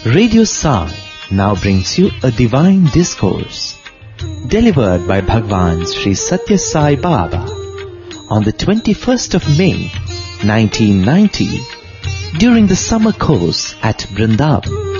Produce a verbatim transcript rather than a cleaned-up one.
Radio Sai now brings you a divine discourse delivered by Bhagwan Sri Satya Sai Baba on the twenty-first of May nineteen ninety during the summer course at Vrindavan.